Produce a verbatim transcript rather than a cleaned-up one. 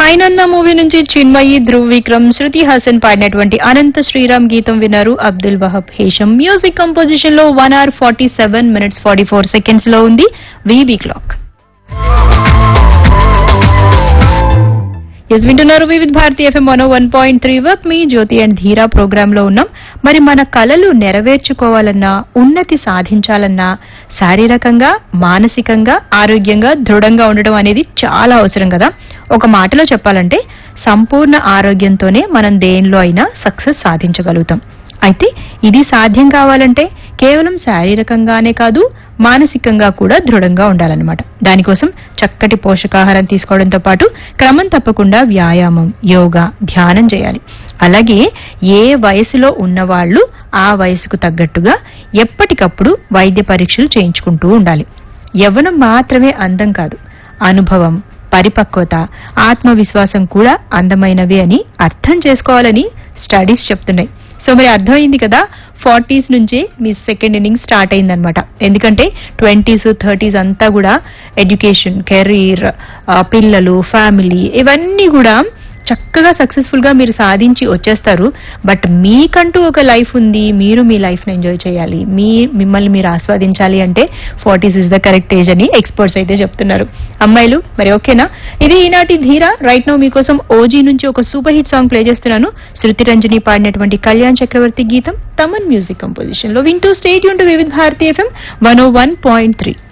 ఐనన్న movie నుంచి చిన్మయి, ధ్రువ్ విక్రమ్, శృతి హాసన్ పాడినటువంటి అనంత శ్రీరామ్ గీతం విన్నారు. అబ్దుల్ వహబ్ హేషం మ్యూజిక్ కంపోజిషన్ లో one hour forty seven minutes forty four seconds లో ఉంది వీబీ క్లాక్. ఎస్ వింటున్నారు వివిధ Bharati FM one one point three work me Jyothi and ధీరా ప్రోగ్రామ్ లో ఉన్నాం. మరి మన కలలు నెరవేర్చుకోవాలన్నా, ఉన్నతి సాధించాలన్నా శారీరకంగా, మానసికంగా, ఆరోగ్యంగా దృఢంగా ఉండడం అనేది చాలా అవసరం కదా. ఒక మాటలో చెప్పాలంటే సంపూర్ణ ఆరోగ్యంతోనే మనం దేనిలో అయినా సక్సెస్ సాధించగలుగుతాం. అయితే ఇది సాధ్యం కావాలంటే కేవలం శారీరకంగానే కాదు, మానసికంగా కూడా దృఢంగా ఉండాలన్నమాట. దానికోసం చక్కటి పోషకాహారం తీసుకోవడంతో పాటు క్రమం తప్పకుండా వ్యాయామం, యోగా, ధ్యానం చేయాలి. అలాగే ఏ వయసులో ఉన్నవాళ్లు ఆ వయసుకు తగ్గట్టుగా ఎప్పటికప్పుడు వైద్య పరీక్షలు చేయించుకుంటూ ఉండాలి. యవ్వనం మాత్రమే అందం కాదు, అనుభవం, పరిపక్వత, ఆత్మవిశ్వాసం కూడా అందమైనవి అని అర్థం చేసుకోవాలని స్టడీస్ చెప్తున్నాయి. సో మరి అర్థమైంది కదా, ఫార్టీస్ నుంచే మీ సెకండ్ ఇన్నింగ్ స్టార్ట్ అయిందనమాట. ఎందుకంటే ట్వంటీస్ థర్టీస్ అంతా కూడా ఎడ్యుకేషన్, కెరీర్, పిల్లలు, ఫ్యామిలీ ఇవన్నీ కూడా చక్కగా సక్సెస్ఫుల్ గా మీరు సాధించి వచ్చేస్తారు. బట్ మీకంటూ ఒక లైఫ్ ఉంది, మీరు మీ లైఫ్ ని ఎంజాయ్ చేయాలి, మీ మిమ్మల్ని మీరు ఆస్వాదించాలి అంటే forties is the correct age అని ఎక్స్పర్ట్స్ అయితే చెప్తున్నారు. అమ్మాయిలు మరి ఓకేనా? ఇది ఈనాటి ధీరా. రైట్ నౌ మీకోసం ఓజీ నుంచి ఒక సూపర్ హిట్ సాంగ్ ప్లే చేస్తున్నాను. శృతి రంజని పాడినటువంటి కళ్యాణ్ చక్రవర్తి గీతం తమన్ మ్యూజిక్ కంపోజిషన్ లో వింటూ స్టేట్ యూన్ టు వివిధ భారతి ఎఫ్ఎం వన్ ఓ వన్ పాయింట్ త్రీ.